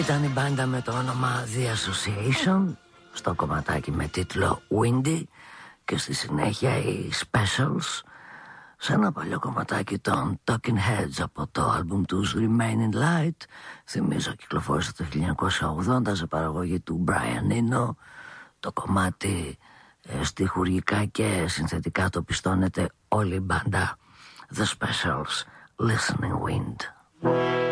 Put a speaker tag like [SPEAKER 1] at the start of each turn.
[SPEAKER 1] Ήταν η μπάντα με το όνομα The Association, στο κομματάκι με τίτλο Windy, και στη συνέχεια οι Specials σε ένα παλιό κομματάκι των Talking Heads από το άλμπουμ τους Remain in Light. Θυμίζω κυκλοφόρησε το 1980 σε παραγωγή του Brian Eno. Το κομμάτι στιχουργικά και συνθετικά το πιστώνεται όλη η μπάντα The Specials, Listening Wind.